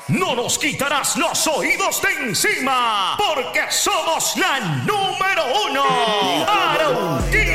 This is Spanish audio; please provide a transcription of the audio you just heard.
no nos quitarás los oídos de encima, porque somos la número 1. Arauquita.